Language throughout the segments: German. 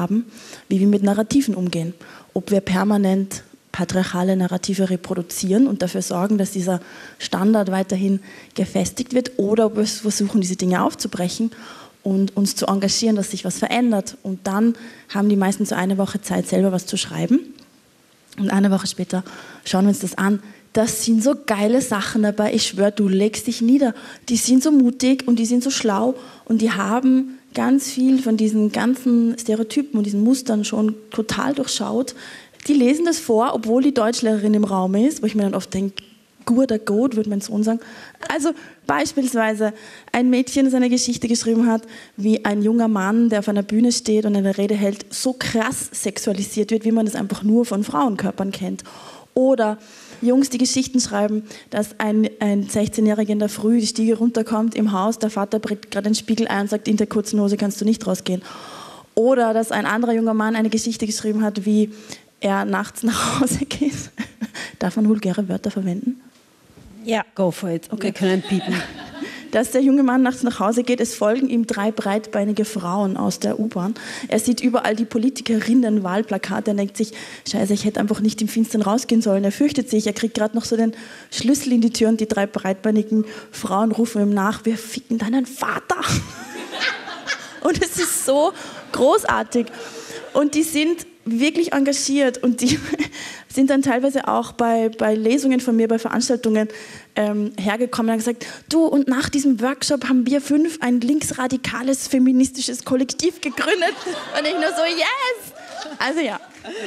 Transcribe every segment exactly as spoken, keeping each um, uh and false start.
haben, wie wir mit Narrativen umgehen. Ob wir permanent patriarchale Narrative reproduzieren und dafür sorgen, dass dieser Standard weiterhin gefestigt wird, oder ob wir versuchen, diese Dinge aufzubrechen und uns zu engagieren, dass sich was verändert. Und dann haben die meisten so eine Woche Zeit, selber was zu schreiben. Und eine Woche später schauen wir uns das an. Das sind so geile Sachen dabei. Ich schwöre, du legst dich nieder. Die sind so mutig und die sind so schlau und die haben ganz viel von diesen ganzen Stereotypen und diesen Mustern schon total durchschaut. Die lesen das vor, obwohl die Deutschlehrerin im Raum ist, wo ich mir dann oft denke, guter Gott, würde mein Sohn sagen. Also beispielsweise ein Mädchen, das eine Geschichte geschrieben hat, wie ein junger Mann, der auf einer Bühne steht und eine Rede hält, so krass sexualisiert wird, wie man das einfach nur von Frauenkörpern kennt. Oder Jungs, die Geschichten schreiben, dass ein, ein sechzehnjähriger in der Früh die Stiege runterkommt im Haus, der Vater bringt gerade den Spiegel ein und sagt, in der kurzen Hose kannst du nicht rausgehen. Oder dass ein anderer junger Mann eine Geschichte geschrieben hat, wie er nachts nach Hause geht. Darf man vulgäre Wörter verwenden? Ja, go for it. Okay, wir können piepen. Dass der junge Mann nachts nach Hause geht, es folgen ihm drei breitbeinige Frauen aus der U-Bahn. Er sieht überall die Politikerinnen, Wahlplakate, er denkt sich, scheiße, ich hätte einfach nicht im Finstern rausgehen sollen. Er fürchtet sich, er kriegt gerade noch so den Schlüssel in die Tür und die drei breitbeinigen Frauen rufen ihm nach, wir ficken deinen Vater. Und es ist so großartig. Und die sind wirklich engagiert und die sind dann teilweise auch bei, bei Lesungen von mir, bei Veranstaltungen ähm, hergekommen und haben gesagt, du, und nach diesem Workshop haben wir fünf ein linksradikales feministisches Kollektiv gegründet. Und ich nur so, yes! Also ja.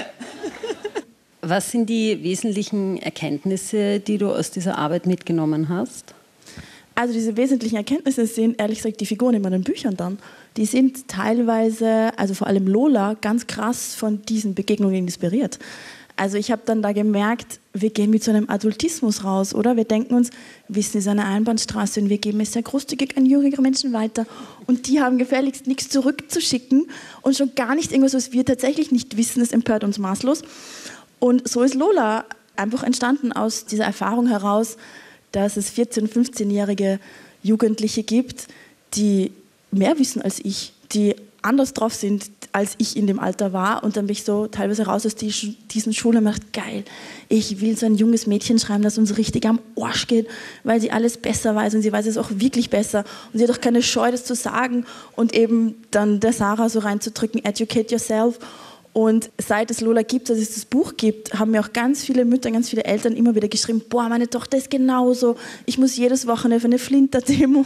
Was sind die wesentlichen Erkenntnisse, die du aus dieser Arbeit mitgenommen hast? Also diese wesentlichen Erkenntnisse sind, ehrlich gesagt, die Figuren in meinen Büchern dann. Die sind teilweise, also vor allem Lola, ganz krass von diesen Begegnungen inspiriert. Also ich habe dann da gemerkt, wir gehen mit so einem Adultismus raus, oder? Wir denken uns, Wissen ist eine Einbahnstraße und wir geben es sehr großzügig an jüngere Menschen weiter. Und die haben gefälligst nichts zurückzuschicken und schon gar nicht irgendwas, was wir tatsächlich nicht wissen, das empört uns maßlos. Und so ist Lola einfach entstanden aus dieser Erfahrung heraus, dass es vierzehn-, fünfzehnjährige Jugendliche gibt, die mehr wissen als ich, die anders drauf sind, als ich in dem Alter war. Und dann bin ich so teilweise raus aus die, diesen Schulen und habe gedacht, geil, ich will so ein junges Mädchen schreiben, das uns richtig am Arsch geht, weil sie alles besser weiß und sie weiß es auch wirklich besser. Und sie hat auch keine Scheu, das zu sagen und eben dann der Sarah so reinzudrücken, educate yourself. Und seit es Lola gibt, seit es das Buch gibt, haben mir auch ganz viele Mütter, ganz viele Eltern immer wieder geschrieben, boah, meine Tochter ist genauso, ich muss jedes Wochenende auf eine Flinter-Demo.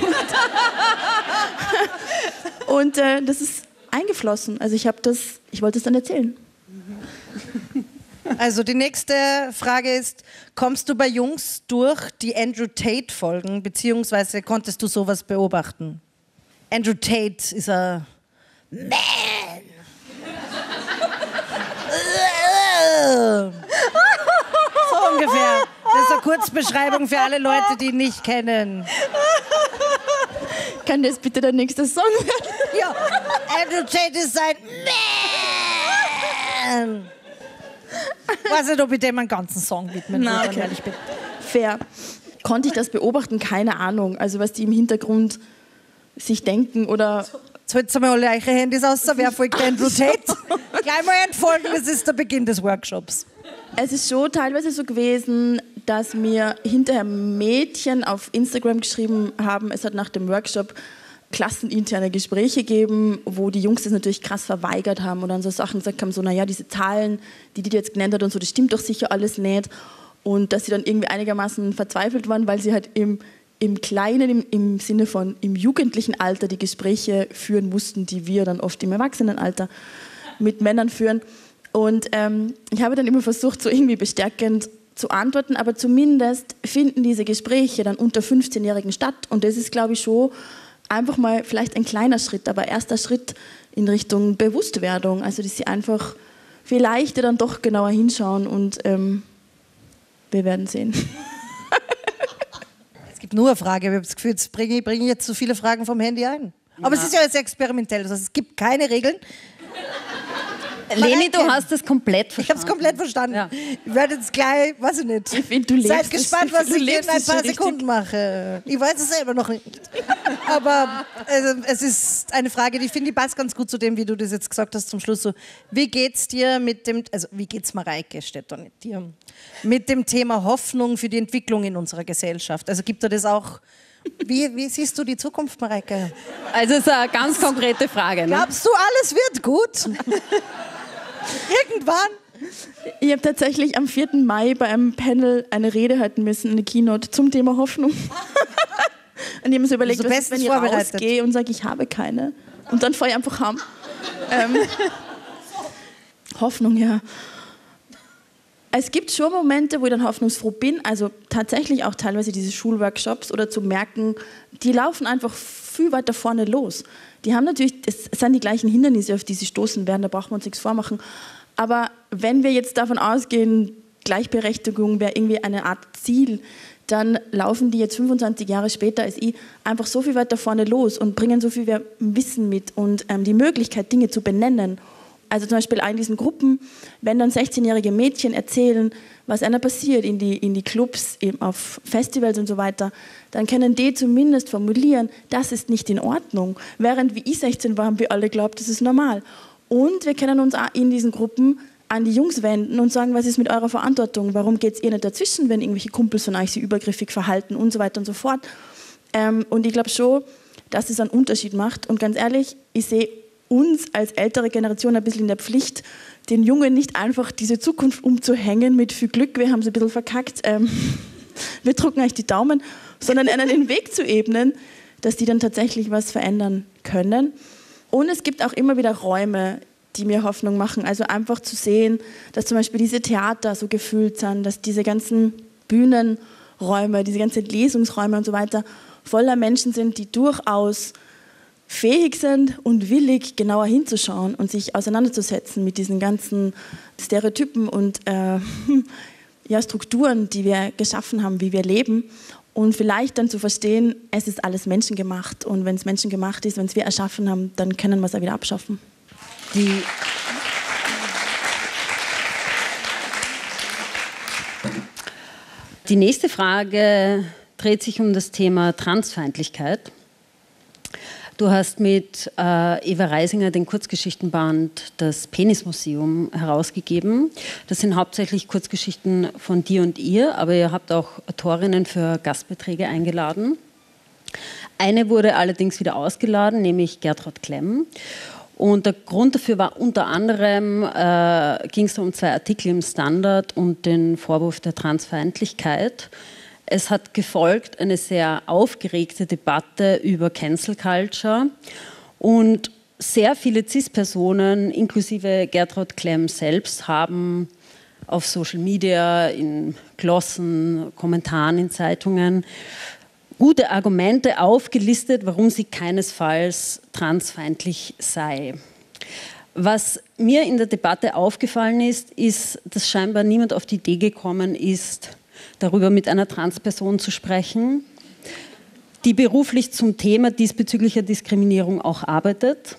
Und, und äh, das ist eingeflossen. Also ich habe das, ich wollte es dann erzählen. Also die nächste Frage ist, kommst du bei Jungs durch die Andrew Tate-Folgen, beziehungsweise konntest du sowas beobachten? Andrew Tate ist ein Man. So ungefähr. Das ist eine Kurzbeschreibung für alle Leute, die ihn nicht kennen. Kann das bitte der nächste Song werden? Ja, Andrew Tate ist ein Man. Ich weiß nicht, ob ich dem einen ganzen Song widmen Na, würde, okay. ehrlich bin. Fair. Konnte ich das beobachten? Keine Ahnung. Also was die im Hintergrund sich denken oder... Jetzt haltet mal alle eure Handys aus, wer folgt Andrew Tate? Gleich mal entfolgen, das ist der Beginn des Workshops. Es ist schon teilweise so gewesen, dass mir hinterher Mädchen auf Instagram geschrieben haben, es hat nach dem Workshop klasseninterne Gespräche gegeben, wo die Jungs das natürlich krass verweigert haben und dann so Sachen gesagt haben, so, naja, diese Zahlen, die die jetzt genannt hat und so, das stimmt doch sicher alles nicht. Und dass sie dann irgendwie einigermaßen verzweifelt waren, weil sie halt im, im Kleinen, im, im Sinne von im jugendlichen Alter die Gespräche führen mussten, die wir dann oft im Erwachsenenalter mit Männern führen. Und ähm, ich habe dann immer versucht, so irgendwie bestärkend zu antworten, aber zumindest finden diese Gespräche dann unter fünfzehnjährigen statt. Und das ist, glaube ich, schon einfach mal vielleicht ein kleiner Schritt, aber erster Schritt in Richtung Bewusstwerdung. Also, dass sie einfach vielleicht dann doch genauer hinschauen und ähm, wir werden sehen. Es gibt nur eine Frage, ich habe das Gefühl, jetzt bringe ich, bringe ich jetzt zu viele Fragen vom Handy ein. Aber ja. Es ist ja jetzt experimentell, das heißt, es gibt keine Regeln. Leni, du hast das komplett verstanden. Ich habe es komplett verstanden. Ja. Ich werde jetzt gleich, weiß ich nicht. Ich find, du lebst Seid gespannt, was ich in ein paar so Sekunden mache. Ich weiß es selber noch nicht. Aber also, es ist eine Frage, die ich finde, die passt ganz gut zu dem, wie du das jetzt gesagt hast zum Schluss. So, wie geht's dir mit dem, also wie geht's Mareike, steht da nicht dir, mit dem Thema Hoffnung für die Entwicklung in unserer Gesellschaft? Also gibt da das auch, wie, wie siehst du die Zukunft, Mareike? Also es ist eine ganz konkrete Frage. Ne? Glaubst du, alles wird gut? Irgendwann? Ich habe tatsächlich am vierten Mai bei einem Panel eine Rede halten müssen, eine Keynote zum Thema Hoffnung. Und ich habe mir so überlegt, also was ist, wenn ich rausgehe und sage, ich habe keine. Und dann fahre ich einfach heim. Ähm, Hoffnung, ja. Es gibt schon Momente, wo ich dann hoffnungsfroh bin, also tatsächlich auch teilweise diese Schulworkshops oder zu merken, die laufen einfach viel weiter vorne los. Die haben natürlich, es sind die gleichen Hindernisse, auf die sie stoßen werden, da brauchen wir uns nichts vormachen. Aber wenn wir jetzt davon ausgehen, Gleichberechtigung wäre irgendwie eine Art Ziel, dann laufen die jetzt fünfundzwanzig Jahre später als ich einfach so viel weiter vorne los und bringen so viel Wissen mit und ähm, die Möglichkeit, Dinge zu benennen. Also zum Beispiel in diesen Gruppen, wenn dann sechzehnjährige Mädchen erzählen, was einer passiert in die, in die Clubs, eben auf Festivals und so weiter, dann können die zumindest formulieren, das ist nicht in Ordnung. Während wie ich sechzehn war, haben wir alle geglaubt, das ist normal. Und wir können uns auch in diesen Gruppen an die Jungs wenden und sagen, was ist mit eurer Verantwortung? Warum geht es ihr nicht dazwischen, wenn irgendwelche Kumpels von euch sich übergriffig verhalten und so weiter und so fort? Ähm, und ich glaube schon, dass es einen Unterschied macht. Und ganz ehrlich, ich sehe uns als ältere Generation ein bisschen in der Pflicht, den Jungen nicht einfach diese Zukunft umzuhängen mit viel Glück, wir haben es ein bisschen verkackt, ähm, wir drücken euch die Daumen, sondern ihnen den Weg zu ebnen, dass die dann tatsächlich was verändern können. Und es gibt auch immer wieder Räume, die mir Hoffnung machen. Also einfach zu sehen, dass zum Beispiel diese Theater so gefüllt sind, dass diese ganzen Bühnenräume, diese ganzen Lesungsräume und so weiter voller Menschen sind, die durchaus fähig sind und willig, genauer hinzuschauen und sich auseinanderzusetzen mit diesen ganzen Stereotypen und äh, ja, Strukturen, die wir geschaffen haben, wie wir leben. Und vielleicht dann zu verstehen, es ist alles menschengemacht. Und wenn es menschengemacht ist, wenn es wir erschaffen haben, dann können wir es auch wieder abschaffen. Die Die nächste Frage dreht sich um das Thema Transfeindlichkeit. Du hast mit äh, Eva Reisinger den Kurzgeschichtenband Das Penismuseum herausgegeben. Das sind hauptsächlich Kurzgeschichten von dir und ihr, aber ihr habt auch Autorinnen für Gastbeträge eingeladen. Eine wurde allerdings wieder ausgeladen, nämlich Gertraud Klemm. Und der Grund dafür war unter anderem, äh, ging es um zwei Artikel im Standard und den Vorwurf der Transfeindlichkeit. Es hat gefolgt eine sehr aufgeregte Debatte über Cancel Culture und sehr viele Cis-Personen, inklusive Gertraud Klemm selbst, haben auf Social Media, in Glossen, Kommentaren in Zeitungen gute Argumente aufgelistet, warum sie keinesfalls transfeindlich sei. Was mir in der Debatte aufgefallen ist, ist, dass scheinbar niemand auf die Idee gekommen ist, darüber mit einer Transperson zu sprechen, die beruflich zum Thema diesbezüglicher Diskriminierung auch arbeitet.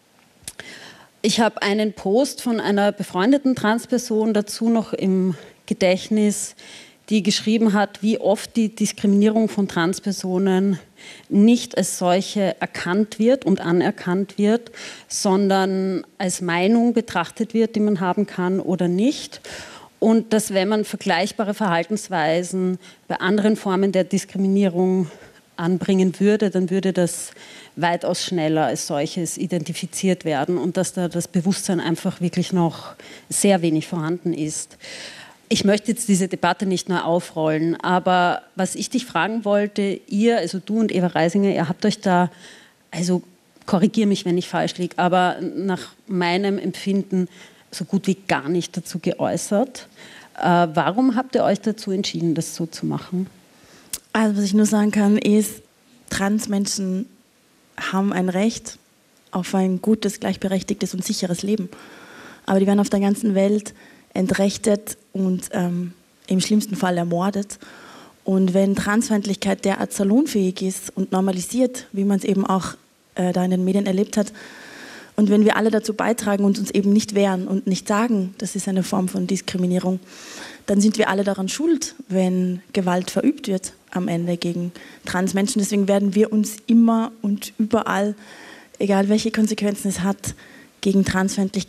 Ich habe einen Post von einer befreundeten Transperson dazu noch im Gedächtnis, die geschrieben hat, wie oft die Diskriminierung von Transpersonen nicht als solche erkannt wird und anerkannt wird, sondern als Meinung betrachtet wird, die man haben kann oder nicht. Und dass, wenn man vergleichbare Verhaltensweisen bei anderen Formen der Diskriminierung anbringen würde, dann würde das weitaus schneller als solches identifiziert werden und dass da das Bewusstsein einfach wirklich noch sehr wenig vorhanden ist. Ich möchte jetzt diese Debatte nicht neu aufrollen, aber was ich dich fragen wollte, ihr, also du und Eva Reisinger, ihr habt euch da, also korrigiere mich, wenn ich falsch liege, aber nach meinem Empfinden so gut wie gar nicht dazu geäußert. Äh, warum habt ihr euch dazu entschieden, das so zu machen? Also was ich nur sagen kann, ist, Transmenschen haben ein Recht auf ein gutes, gleichberechtigtes und sicheres Leben. Aber die werden auf der ganzen Welt entrechtet und ähm, im schlimmsten Fall ermordet. Und wenn Transfeindlichkeit derart salonfähig ist und normalisiert, wie man es eben auch äh, da in den Medien erlebt hat, Und wenn wir alle dazu beitragen und uns eben nicht wehren und nicht sagen, das ist eine Form von Diskriminierung, dann sind wir alle daran schuld, wenn Gewalt verübt wird am Ende gegen Transmenschen. Deswegen werden wir uns immer und überall, egal welche Konsequenzen es hat, gegen Transfeindlichkeit